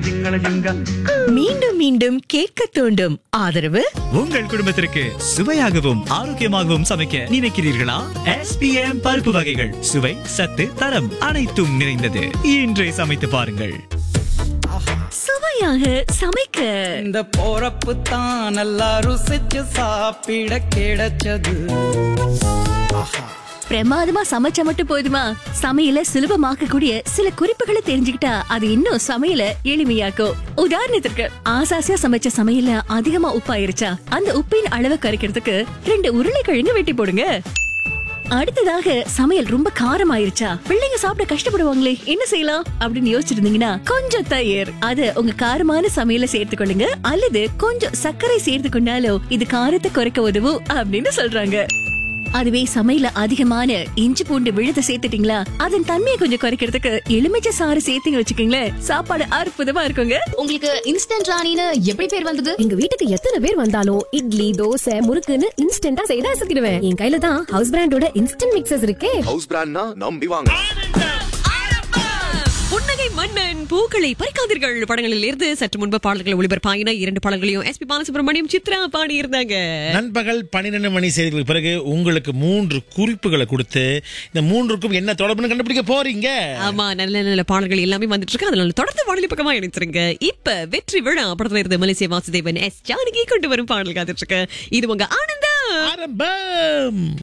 மீண்டும் மீண்டும் கேட்க தூண்டும் ஆதரவு உங்கள் குடும்பத்திற்கு சுவையாகவும் ஆரோக்கியமாகவும் சமைக்க நினைக்கிறீர்களா? SPM பருப்பு வகைகள் சுவை சத்து தரம் அனைத்தும் நிறைந்தது. இன்றே சமைத்து பாருங்கள். சுவையாக சமைக்க இந்த போறப்பு தான் நல்லா ருசிச்சு சாப்பிட கிடைச்சது. பிரமாதமா சமைச்சா மட்டும் போதுமா? சமையல சுலபமாக்க கூடிய சில குறிப்புகளை தெரிஞ்சுக்கிட்டா அது இன்னும் சமையல எளிமையாக்கும். உதாரணத்திற்கு ஆசாசியா சமைச்ச சமையல அதிகமா உப்பாயிருச்சா அந்த உப்பின் அளவை குறைக்கிறதுக்கு 2 உருளைக்கிழங்கு வெட்டி போடுங்க. அடுத்ததாக சமையல் ரொம்ப காரம் ஆயிருச்சா, பிள்ளைங்க சாப்பிட கஷ்டப்படுவாங்களே, என்ன செய்யலாம் அப்படின்னு யோசிச்சிருந்தீங்கன்னா கொஞ்சம் தயிர் அது உங்க காரமான சமையல சேர்த்து கொள்ளுங்க. அல்லது கொஞ்சம் சர்க்கரை சேர்த்து கொண்டாலும் இது காரத்தை குறைக்க உதவும் அப்படின்னு சொல்றாங்க. அதுவே சமையல அதிகமான இஞ்சி பூண்டு விழுத சேர்த்துட்டீங்களா அதன் தன்மையை கொஞ்சம் குறைக்கிறதுக்கு எலுமிச்சை சாறு சேர்த்து வச்சுக்கீங்களேன், சாப்பாடு அற்புதமா இருக்குங்க. உங்களுக்கு இன்ஸ்டன்ட் ராணின்னு எப்படி பேர் வந்தது? எங்க வீட்டுக்கு எத்தனை பேர் வந்தாலும் இட்லி தோசை முறுக்குன்னு இன்ஸ்டன்டா செய்து அசத்திடுவேன். என் கையில தான் ஹவுஸ் பிராண்டோட இன்ஸ்டன்ட் மிக்சர்ஸ் இருக்கே. ஹவுஸ் பிராண்ட்னா நம்பி வாங்க. புன்னகை மன்னன் பூக்களை பறிக்காதீர்கள் படங்களில் இருந்து சற்று முன்பு பாடல்கள் ஒளிபரப்பாயின. 2 பாடல்களையும் SP பாலசுப்ரமணியம் சித்ரா பாடி இருந்தாங்க. நண்பகல் 12 மணி செய்திகளுக்கு பிறகு உங்களுக்கு 3 குறிப்புகளை கொடுத்து இந்த 3க்கும் என்ன தொடர்புன்னு கண்டுபிடிக்க போறீங்க. ஆமா, நல்ல நல்ல பாடல்கள் எல்லாமே வந்துட்டு இருக்கு. அதனால தொடர்ந்து வானொலி பக்கமா இணைச்சிருங்க. இப்ப வெற்றி விழா படத்துல இருந்து மலேசிய வாசுதேவன் S ஜானகி கொண்டு வரும் பாடல் காத்துட்டு இருக்கு. இது உங்க ஆனந்தம் ஆரம்பம்.